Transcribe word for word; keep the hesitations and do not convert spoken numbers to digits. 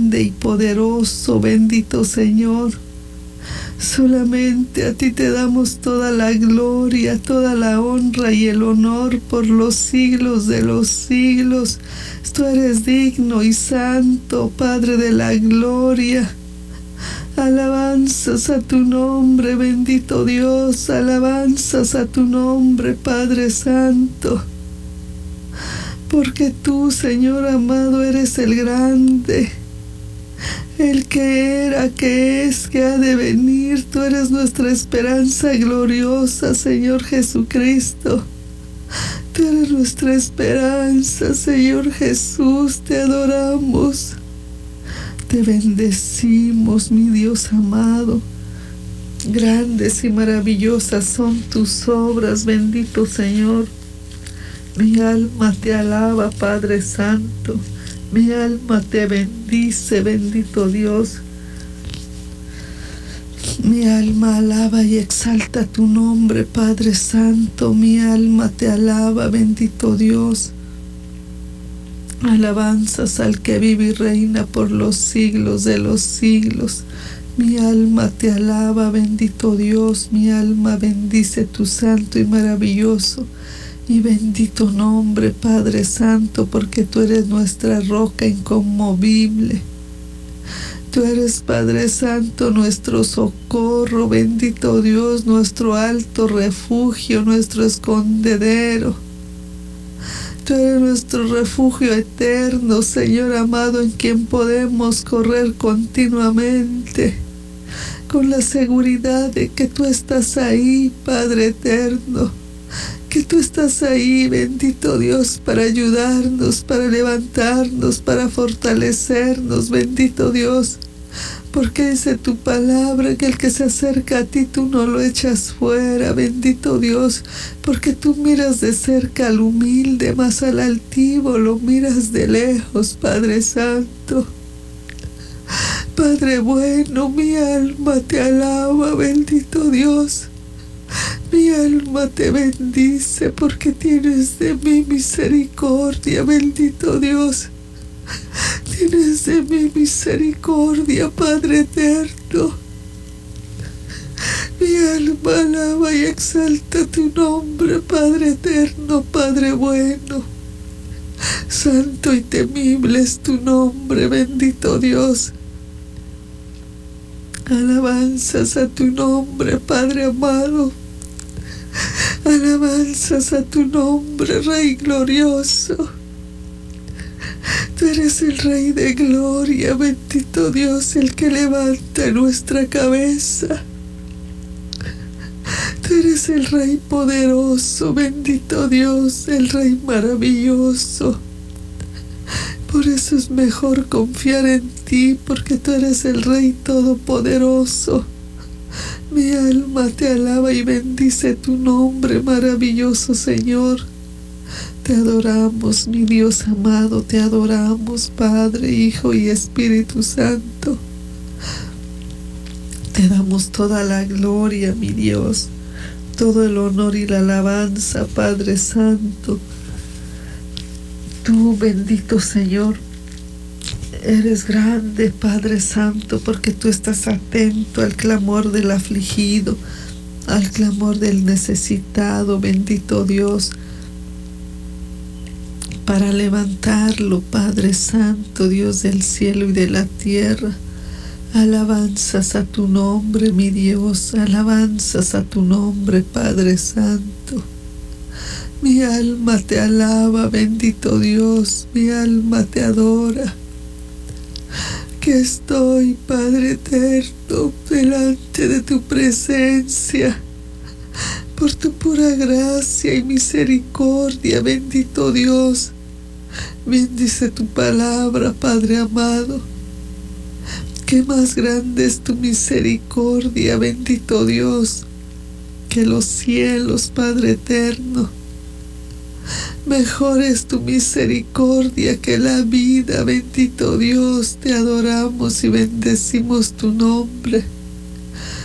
grande y poderoso, bendito Señor. Solamente a ti te damos toda la gloria, toda la honra y el honor por los siglos de los siglos. Tú eres digno y santo, Padre de la gloria. Alabanzas a tu nombre, bendito Dios. Alabanzas a tu nombre, Padre Santo. Porque tú, Señor amado, eres el grande, el que era, que es, que ha de venir. Tú eres nuestra esperanza gloriosa, Señor Jesucristo. Tú eres nuestra esperanza, Señor Jesús. Te adoramos, te bendecimos, mi Dios amado. Grandes y maravillosas son tus obras, bendito Señor. Mi alma te alaba, Padre Santo. Mi alma te bendice, bendito Dios. Mi alma alaba y exalta tu nombre, Padre Santo. Mi alma te alaba, bendito Dios. Alabanzas al que vive y reina por los siglos de los siglos. Mi alma te alaba, bendito Dios. Mi alma bendice tu santo y maravilloso y bendito nombre, Padre Santo, porque tú eres nuestra roca inconmovible. Tú eres, Padre Santo, nuestro socorro, bendito Dios, nuestro alto refugio, nuestro escondedero. Tú eres nuestro refugio eterno, Señor amado, en quien podemos correr continuamente, con la seguridad de que tú estás ahí, Padre eterno. Que tú estás ahí, bendito Dios, para ayudarnos, para levantarnos, para fortalecernos, bendito Dios. Porque dice tu palabra que el que se acerca a ti tú no lo echas fuera, bendito Dios. Porque tú miras de cerca al humilde, más al altivo lo miras de lejos, Padre Santo. Padre bueno, mi alma te alaba, bendito Dios. Mi alma te bendice porque tienes de mí misericordia, bendito Dios. Tienes de mí misericordia, Padre eterno. Mi alma alaba y exalta tu nombre, Padre eterno, Padre bueno. Santo y temible es tu nombre, bendito Dios. Alabanzas a tu nombre, Padre amado. Alabanzas a tu nombre, Rey glorioso. Tú eres el Rey de gloria, bendito Dios, el que levanta nuestra cabeza. Tú eres el Rey poderoso, bendito Dios, el Rey maravilloso. Por eso es mejor confiar en ti, porque tú eres el Rey todopoderoso. Mi alma te alaba y bendice tu nombre, maravilloso Señor. Te adoramos, mi Dios amado, te adoramos, Padre, Hijo y Espíritu Santo. Te damos toda la gloria, mi Dios, todo el honor y la alabanza, Padre Santo. Tú, bendito Señor, eres grande, Padre Santo, porque tú estás atento al clamor del afligido, al clamor del necesitado, bendito Dios, para levantarlo, Padre Santo, Dios del cielo y de la tierra. Alabanzas a tu nombre, mi Dios, alabanzas a tu nombre, Padre Santo. Mi alma te alaba, bendito Dios, mi alma te adora. Que estoy, Padre eterno, delante de tu presencia, por tu pura gracia y misericordia, bendito Dios. Bendice tu palabra, Padre amado. Qué más grande es tu misericordia, bendito Dios, que los cielos, Padre eterno. Mejor es tu misericordia que la vida, bendito Dios. Te adoramos y bendecimos tu nombre.